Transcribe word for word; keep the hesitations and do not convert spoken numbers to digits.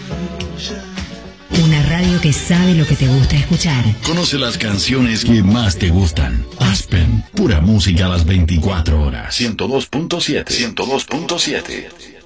Una radio que sabe lo que te gusta escuchar. Conoce las canciones que más te gustan. Aspen, pura música a las veinticuatro horas. ciento dos punto siete. ciento dos punto siete.